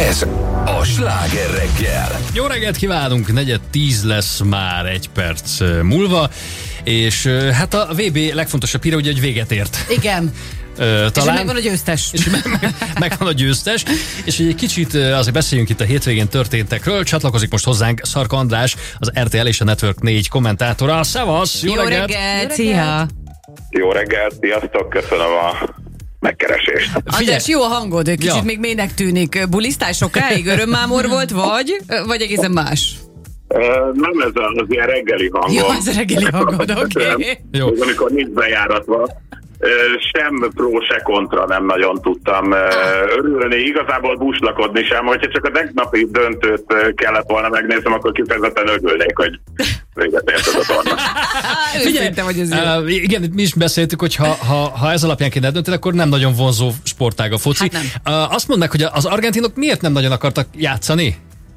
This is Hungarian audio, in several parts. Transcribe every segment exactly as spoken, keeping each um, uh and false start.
Ez a Sláger reggel. Jó reggelt kívánunk, negyed tíz lesz már egy perc múlva, és hát a vé bé legfontosabb híre ugye, hogy véget ért. Igen. Ö, talán, és megvan a győztes. És meg, meg, megvan a győztes, és hogy egy kicsit azért beszéljünk itt a hétvégén történtekről. Csatlakozik most hozzánk Szarka András, az er té el és a Network négy kommentátora. Szevasz, jó, jó reggelt! reggelt! Szia! Jó reggelt, sziasztok, köszönöm a megkeresést. András, jó a hangod, kicsit Ja. még mélynek tűnik. Bulisztál sokáig, örömmámor volt, vagy? Vagy egészen más? Uh, nem ez az ilyen reggeli hangom. Jó, ez a reggeli hangod, oké. Okay. Jó. Ez amikor nincs bejáratva. Uh, sem pró, se kontra nem nagyon tudtam uh, örülni, igazából buslakodni sem, hogyha csak a tegnapi döntőt uh, kellett volna megnéznem, akkor kifejezetten örülnék, hogy véget ért az a torna. Figyelj, hogy ez jó. uh, igen, itt mi is beszéltük, hogy ha, ha, ha ez alapján kéne dönteni, akkor nem nagyon vonzó sportág a foci. Hát nem. Uh, azt mondd meg, hogy az argentinok miért nem nagyon akartak játszani?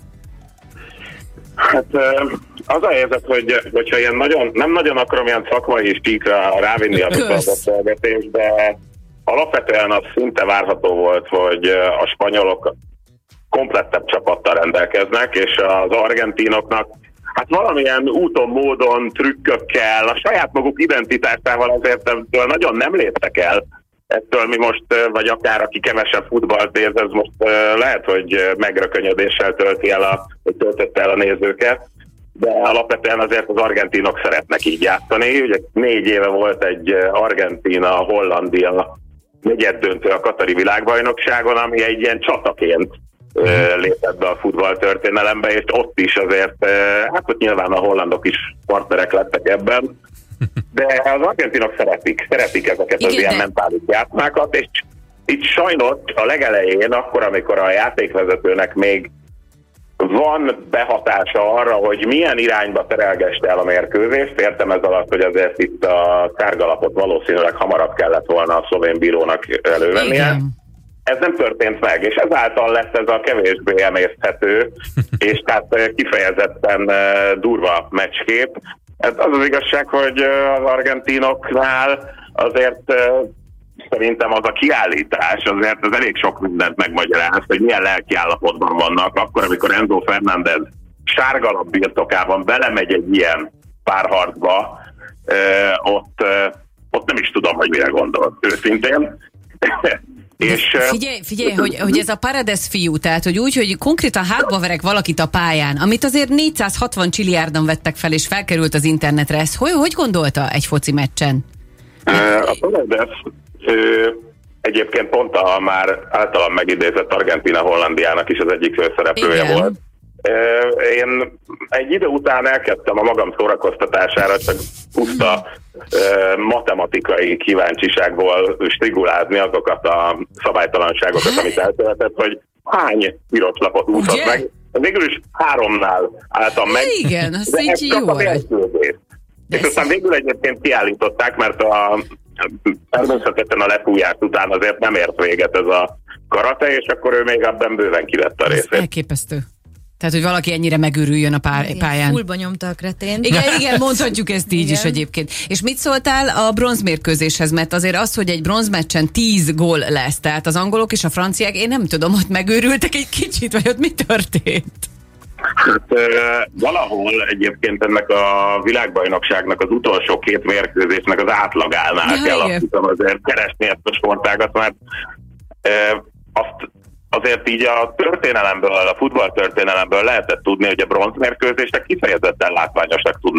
Hát az a helyzet, hogy, hogyha ilyen nagyon, nem nagyon akarom ilyen szakmai síkra rávinni a beszélgetést, de alapvetően az szinte várható volt, hogy a spanyolok komplettebb csapattal rendelkeznek, és az argentinoknak hát valamilyen úton, módon, trükkökkel, a saját maguk identitásával azért ettől nagyon nem léptek el. Ettől mi most, vagy akár aki kevesebb futballt néz, ez most lehet, hogy megrökönyödéssel tölti el a, töltötte el a nézőket, de alapvetően azért az argentinok szeretnek így játszani. Ugye négy éve volt egy Argentína-Hollandia negyeddöntő a katari világbajnokságon, ami egy ilyen csataként lépett be a futball történelembe, és ott is azért, hát ott nyilván a hollandok is partnerek lettek ebben, de az argentinok szeretik, szeretik ezeket Igen, az ilyen de... mentális játszmákat, és itt sajnos a legelején, akkor, amikor a játékvezetőnek még van behatása arra, hogy milyen irányba terelgeste el a mérkőzést, értem ez alatt, hogy azért itt a sárgalapot valószínűleg hamarabb kellett volna a szlovén bírónak elővennie. Igen. Ez nem történt meg, és ezáltal lett ez a kevésbé emészthető, és tehát kifejezetten durva meccskép. Az az igazság, hogy az argentinoknál azért szerintem az a kiállítás azért az elég sok mindent megmagyaráz, hogy milyen lelkiállapotban vannak, akkor, amikor Enzo Fernández sárgalap birtokában belemegy egy ilyen párharcba, ott, ott nem is tudom, hogy mire gondol, őszintén. És, figyelj, figyelj hogy, hogy ez a Paredes fiú, tehát hogy úgy, hogy konkrétan hátba verek valakit a pályán, amit azért négyszázhatvan csilliárdan vettek fel, és felkerült az internetre, ezt hogy, hogy gondolta egy foci meccsen? A Paredes egyébként pont a már általam megidézett Argentína-Hollandiának is az egyik főszereplője Igen. volt. Én egy idő után elkezdtem a magam szórakoztatására csak puszta matematikai kíváncsiságból strigulázni azokat a szabálytalanságokat, amit elkövetett, hogy hány piros lapot úszott Ugye? meg. Végül is háromnál álltam meg. Igen, az de így ez csak jó. a mérkőzés. És aztán végül egyébként kiállították, mert a természetesen a lefújás után azért nem ért véget ez a karate, és akkor ő még abban bőven kivette a Ez részét. elképesztő. Tehát, hogy valaki ennyire megőrüljön a pár, pályán. Fullba nyomta a kretént. Igen, igen, mondhatjuk ezt így Igen. is egyébként. És mit szóltál a bronzmérkőzéshez? Mert azért az, hogy egy bronzmeccsen tíz gól lesz, tehát az angolok és a franciák, én nem tudom, ott megőrültek egy kicsit, vagy ott mi történt? Hát, valahol egyébként ennek a világbajnokságnak az utolsó két mérkőzésnek az átlagánál Ja, kell igen. azt hiszem azért keresni ezt a sportágat, mert e, azt azért így a történelemből, a futball történelemből lehetett tudni, hogy a bronzmérkőzések kifejezetten látványosak tudnak